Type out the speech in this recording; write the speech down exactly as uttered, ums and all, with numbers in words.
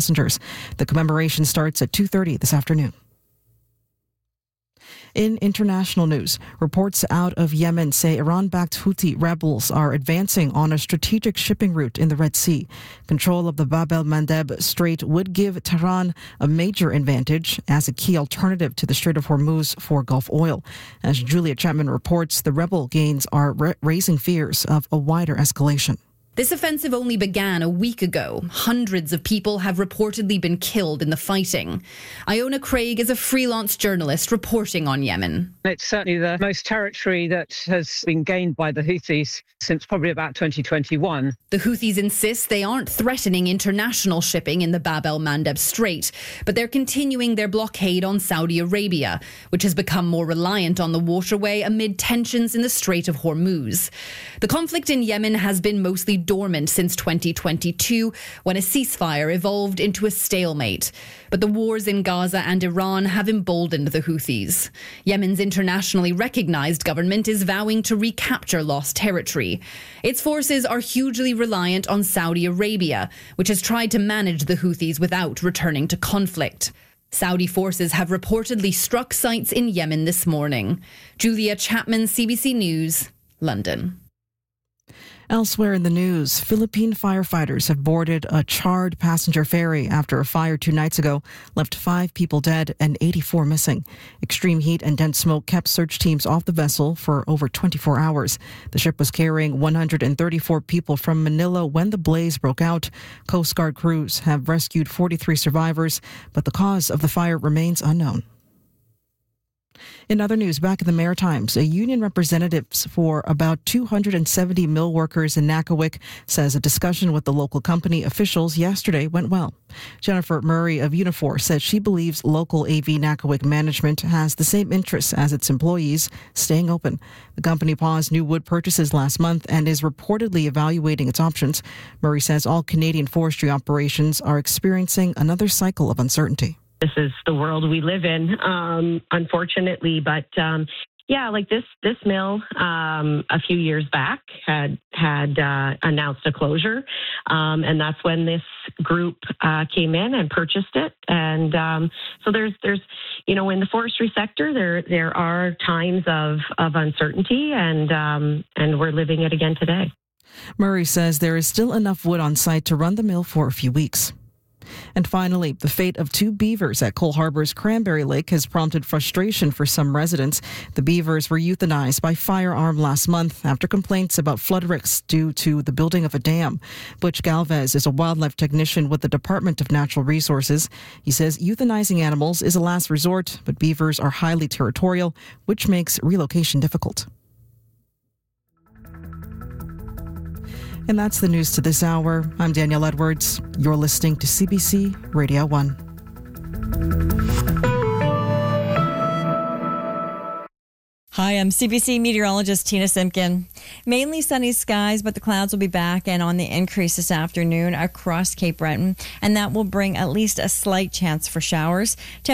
passengers. The commemoration starts at two thirty this afternoon. In international news, reports out of Yemen say Iran-backed Houthi rebels are advancing on a strategic shipping route in the Red Sea. Control of the Bab el-Mandeb Strait would give Tehran a major advantage as a key alternative to the Strait of Hormuz for Gulf oil. As Julia Chapman reports, the rebel gains are ra- raising fears of a wider escalation. This offensive only began a week ago. Hundreds of people have reportedly been killed in the fighting. Iona Craig is a freelance journalist reporting on Yemen. It's certainly the most territory that has been gained by the Houthis since probably about twenty twenty-one. The Houthis insist they aren't threatening international shipping in the Bab el-Mandeb Strait, but they're continuing their blockade on Saudi Arabia, which has become more reliant on the waterway amid tensions in the Strait of Hormuz. The conflict in Yemen has been mostly dormant since twenty twenty-two, when a ceasefire evolved into a stalemate. But the wars in Gaza and Iran have emboldened the Houthis. Yemen's internationally recognized government is vowing to recapture lost territory. Its forces are hugely reliant on Saudi Arabia, which has tried to manage the Houthis without returning to conflict. Saudi forces have reportedly struck sites in Yemen this morning. Julia Chapman, C B C News, London. Elsewhere in the news, Philippine firefighters have boarded a charred passenger ferry after a fire two nights ago left five people dead and eighty-four missing. Extreme heat and dense smoke kept search teams off the vessel for over twenty-four hours. The ship was carrying one hundred thirty-four people from Manila when the blaze broke out. Coast Guard crews have rescued forty-three survivors, but the cause of the fire remains unknown. In other news, back in the Maritimes, a union representative for about two hundred seventy mill workers in Nakawik says a discussion with the local company officials yesterday went well. Jennifer Murray of Unifor says she believes local A V Nakawik management has the same interests as its employees, staying open. The company paused new wood purchases last month and is reportedly evaluating its options. Murray says all Canadian forestry operations are experiencing another cycle of uncertainty. This is the world we live in, um, unfortunately. But um, yeah, like this this mill um, a few years back had had uh, announced a closure, um, and that's when this group uh, came in and purchased it. And um, so there's there's you know in the forestry sector there there are times of of uncertainty, and um, and we're living it again today. Murray says there is still enough wood on site to run the mill for a few weeks. And finally, the fate of two beavers at Cole Harbour's Cranberry Lake has prompted frustration for some residents. The beavers were euthanized by firearm last month after complaints about flood risks due to the building of a dam. Butch Galvez is a wildlife technician with the Department of Natural Resources. He says euthanizing animals is a last resort, but beavers are highly territorial, which makes relocation difficult. And that's the news to this hour. I'm Danielle Edwards. You're listening to C B C Radio one. Hi, I'm C B C meteorologist Tina Simpkin. Mainly sunny skies, but the clouds will be back and on the increase this afternoon across Cape Breton, and that will bring at least a slight chance for showers.